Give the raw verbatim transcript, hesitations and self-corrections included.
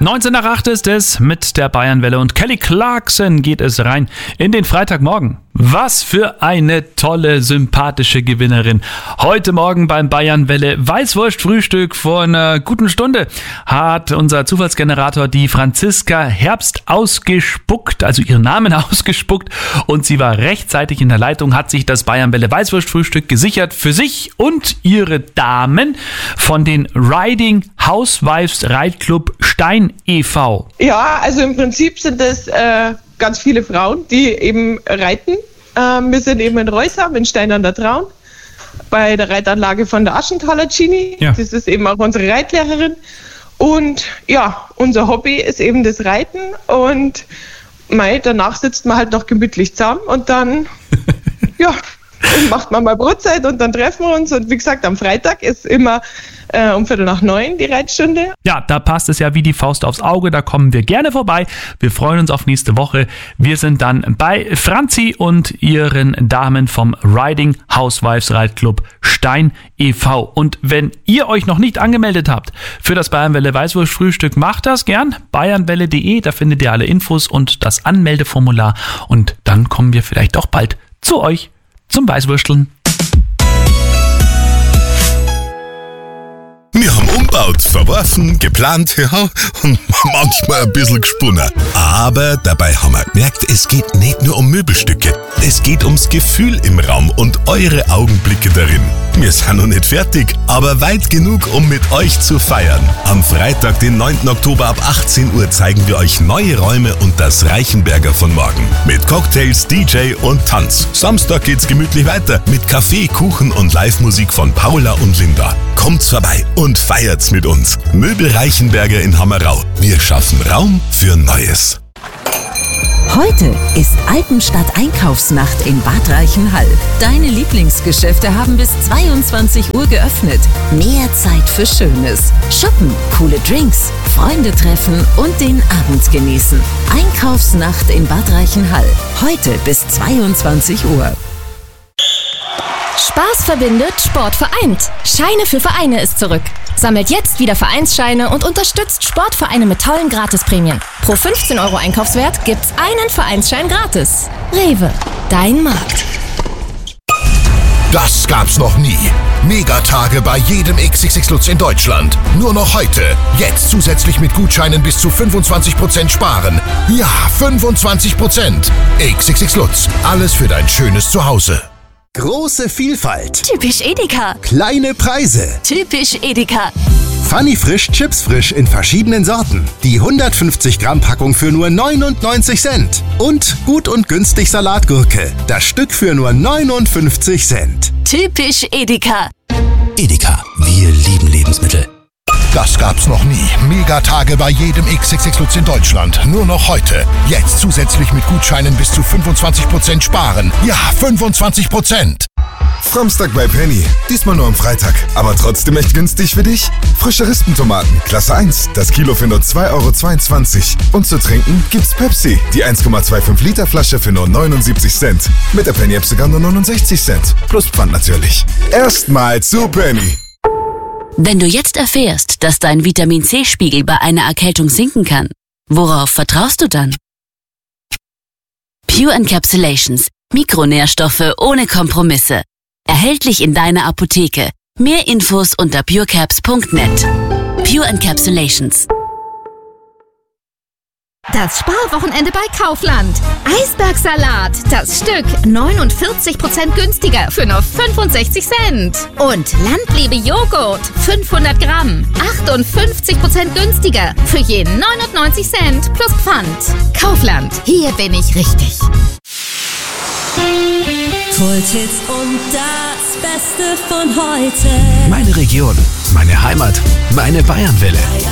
neunzehn nach acht ist es mit der Bayernwelle und Kelly Clarkson geht es rein in den Freitagmorgen. Was für eine tolle, sympathische Gewinnerin. Heute Morgen beim Bayernwelle Weißwurst-Frühstück vor einer guten Stunde hat unser Zufallsgenerator die Franziska Herbst ausgespuckt, also ihren Namen ausgespuckt, und sie war rechtzeitig in der Leitung, hat sich das Bayernwelle Weißwurst-Frühstück gesichert für sich und ihre Damen von den Riding Housewives Reitclub Stein e V Ja, also im Prinzip sind das äh, ganz viele Frauen, die eben reiten. Ähm, wir sind eben in Reusam, in Stein an der Traun, bei der Reitanlage von der Aschenthaler Gini. Ja. Das ist eben auch unsere Reitlehrerin. Und ja, unser Hobby ist eben das Reiten. Und mei, danach sitzt man halt noch gemütlich zusammen und dann, ja, macht man mal Brotzeit und dann treffen wir uns. Und wie gesagt, am Freitag ist immer äh, um Viertel nach neun die Reitstunde. Ja, da passt es ja wie die Faust aufs Auge. Da kommen wir gerne vorbei. Wir freuen uns auf nächste Woche. Wir sind dann bei Franzi und ihren Damen vom Riding Housewives Reitclub Stein e V Und wenn ihr euch noch nicht angemeldet habt für das Bayernwelle Weißwurst-Frühstück, macht das gern. bayernwelle punkt de, da findet ihr alle Infos und das Anmeldeformular. Und dann kommen wir vielleicht auch bald zu euch zum Weißwürsteln. Wir haben umgebaut, verworfen, geplant, ja, und manchmal ein bisschen gesponnen. Aber dabei haben wir gemerkt, es geht nicht nur um Möbelstücke. Es geht ums Gefühl im Raum und eure Augenblicke darin. Wir sind noch nicht fertig, aber weit genug, um mit euch zu feiern. Am Freitag, den neunten Oktober ab achtzehn Uhr zeigen wir euch neue Räume und das Reichenberger von morgen. Mit Cocktails, D J und Tanz. Samstag geht's gemütlich weiter mit Kaffee, Kuchen und Live-Musik von Paula und Linda. Kommt's vorbei und feiert's mit uns. Möbel Reichenberger in Hammerau. Wir schaffen Raum für Neues. Heute ist Alpenstadt Einkaufsnacht in Bad Reichenhall. Deine Lieblingsgeschäfte haben bis zweiundzwanzig Uhr geöffnet. Mehr Zeit für Schönes. Shoppen, coole Drinks, Freunde treffen und den Abend genießen. Einkaufsnacht in Bad Reichenhall. Heute bis zweiundzwanzig Uhr. Spaß verbindet, Sport vereint. Scheine für Vereine ist zurück. Sammelt jetzt wieder Vereinsscheine und unterstützt Sportvereine mit tollen Gratisprämien. Pro fünfzehn Euro Einkaufswert gibt's einen Vereinsschein gratis. Rewe, dein Markt. Das gab's noch nie. Megatage bei jedem X X X Lutz in Deutschland. Nur noch heute. Jetzt zusätzlich mit Gutscheinen bis zu fünfundzwanzig Prozent sparen. Ja, fünfundzwanzig Prozent. X X X Lutz. Alles für dein schönes Zuhause. Große Vielfalt. Typisch Edeka. Kleine Preise. Typisch Edeka. Funny Frisch Chips Frisch in verschiedenen Sorten. Die hundertfünfzig Gramm Packung für nur neunundneunzig Cent. Und gut und günstig Salatgurke. Das Stück für nur neunundfünfzig Cent. Typisch Edeka. Edeka. Wir lieben Lebensmittel. Das gab's noch nie. Megatage bei jedem X X X Lutz in Deutschland. Nur noch heute. Jetzt zusätzlich mit Gutscheinen bis zu fünfundzwanzig Prozent sparen. Ja, fünfundzwanzig Prozent. Samstag bei Penny. Diesmal nur am Freitag. Aber trotzdem echt günstig für dich. Frische Rispentomaten. Klasse eins. Das Kilo für nur zwei Euro zweiundzwanzig. Und zu trinken gibt's Pepsi. Die eins Komma fünfundzwanzig Liter Flasche für nur neunundsiebzig Cent. Mit der Penny-App sogar nur neunundsechzig Cent. Plus Pfand natürlich. Erstmal zu Penny. Wenn du jetzt erfährst, dass dein Vitamin-C-Spiegel bei einer Erkältung sinken kann, worauf vertraust du dann? Pure Encapsulations. Mikronährstoffe ohne Kompromisse. Erhältlich in deiner Apotheke. Mehr Infos unter purecaps punkt net. Pure Encapsulations. Das Sparwochenende bei Kaufland. Eisbergsalat, das Stück neunundvierzig Prozent günstiger für nur fünfundsechzig Cent. Und Landliebe-Joghurt, fünfhundert Gramm, achtundfünfzig Prozent günstiger für je neunundneunzig Cent plus Pfand. Kaufland, hier bin ich richtig. Kulthits und das Beste von heute. Meine Region, meine Heimat, meine Bayernwelle.